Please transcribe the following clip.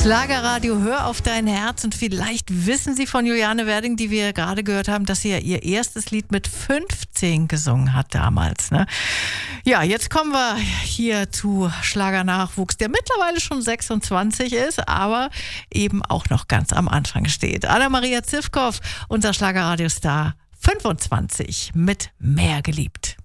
Schlagerradio, hör auf dein Herz. Und vielleicht wissen Sie von Juliane Werding, die wir gerade gehört haben, dass sie ja ihr erstes Lied mit 15 gesungen hat damals. Ne? Ja, jetzt kommen wir hier zu Schlagernachwuchs, der mittlerweile schon 26 ist, aber eben auch noch ganz am Anfang steht. Anna-Maria Zivkow, unser Schlagerradiostar, 25, mit Mehr geliebt.